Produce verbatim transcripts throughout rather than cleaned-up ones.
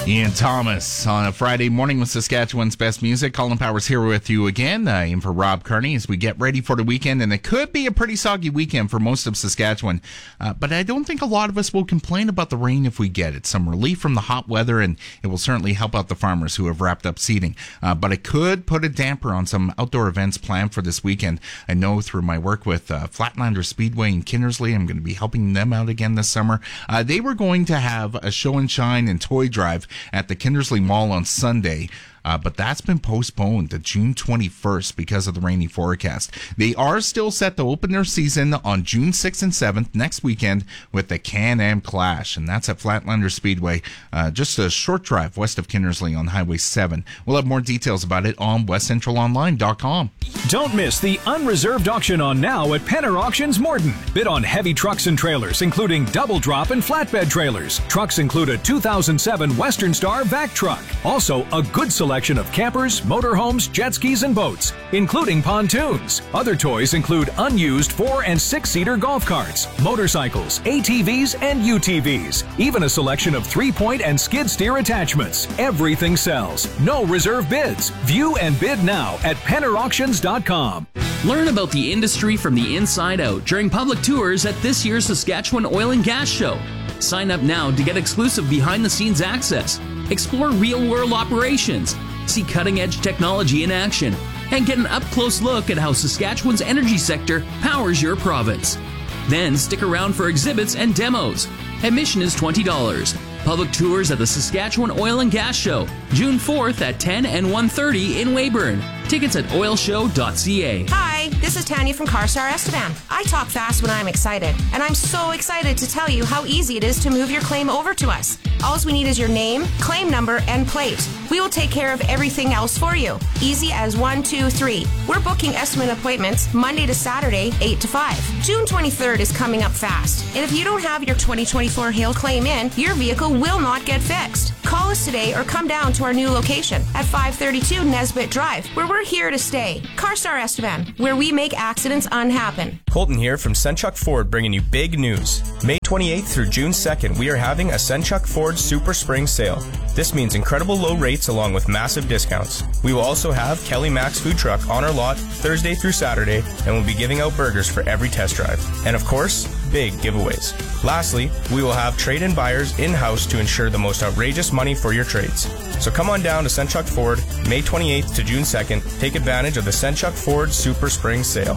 Ian Thomas on a Friday morning with Saskatchewan's best music. Colin Powers here with you again, uh, in for Rob Kearney as we get ready for the weekend. And it could be a pretty soggy weekend for most of Saskatchewan. Uh, but I don't think a lot of us will complain about the rain if we get it. Some relief from the hot weather, and it will certainly help out the farmers who have wrapped up seeding. Uh, but it could put a damper on some outdoor events planned for this weekend. I know through my work with uh, Flatlander Speedway in Kindersley, I'm going to be helping them out again this summer. Uh, they were going to have a show and shine and toy drive at the Kindersley Mall on Sunday. Uh, but that's been postponed to June twenty-first because of the rainy forecast. They are still set to open their season on June sixth and seventh next weekend with the Can-Am Clash, and that's at Flatlander Speedway, uh, just a short drive west of Kindersley on Highway seven. We'll have more details about it on west central online dot com. Don't miss the unreserved auction on now at Penner Auctions Morden. Bid on heavy trucks and trailers, including double drop and flatbed trailers. Trucks include a two thousand seven Western Star vac truck. Also, a good selection of campers, motorhomes, jet skis, and boats, including pontoons. Other toys include unused four and six-seater golf carts, motorcycles, A T Vs, and U T Vs. Even a selection of three-point and skid steer attachments. Everything sells. No reserve bids. View and bid now at penner auctions dot com. Learn about the industry from the inside out during public tours at this year's Saskatchewan Oil and Gas Show. Sign up now to get exclusive behind-the-scenes access, explore real-world operations, see cutting-edge technology in action, and get an up-close look at how Saskatchewan's energy sector powers your province. Then stick around for exhibits and demos. Admission is twenty dollars. Public tours at the Saskatchewan Oil and Gas Show, June fourth at ten and one thirty in Weyburn. Tickets at oil show dot c a. Hi, this is Tanya from CarStar Estevan. I talk fast when I'm excited, and I'm so excited to tell you how easy it is to move your claim over to us. All we need is your name, claim number, and plate. We will take care of everything else for you. Easy as one, two, three. We're booking estimate appointments Monday to Saturday, eight to five. June twenty-third is coming up fast, and if you don't have your twenty twenty-four hail claim in, your vehicle will not get fixed. Call us today or come down to our new location at five thirty-two Nesbitt Drive, where we're here to stay. CarStar Estevan, where we make accidents unhappen. Colton here from Senchuk Ford, bringing you big news. May twenty-eighth through June second, we are having a Senchuk Ford Super Spring Sale. This means incredible low rates along with massive discounts. We will also have Kelly Max Food Truck on our lot Thursday through Saturday, and we'll be giving out burgers for every test drive. And of course, big giveaways. Lastly, we will have trade-in buyers in-house to ensure the most outrageous money for your trades. So come on down to Senchuk Ford, May twenty-eighth to June second. Take advantage of the Senchuk Ford Super Spring Sale.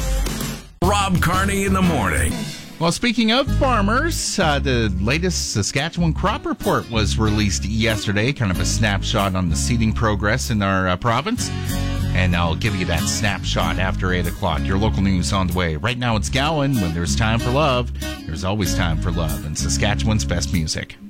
Rob Kearney in the morning. Well, speaking of farmers, uh, the latest Saskatchewan crop report was released yesterday, kind of a snapshot on the seeding progress in our uh, province. And I'll give you that snapshot after eight o'clock. Your local news on the way. Right now it's Gowan. When there's time for love, there's always time for love. And Saskatchewan's best music.